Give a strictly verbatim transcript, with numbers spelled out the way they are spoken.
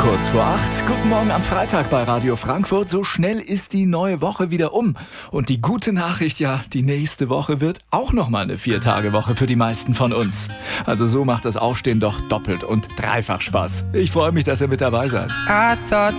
Kurz vor acht. Guten Morgen am Freitag bei Radio Frankfurt. So schnell ist die neue Woche wieder um. Und die gute Nachricht, ja, die nächste Woche wird auch nochmal eine Vier-Tage-Woche für die meisten von uns. Also so macht das Aufstehen doch doppelt und dreifach Spaß. Ich freue mich, dass ihr mit dabei seid. I thought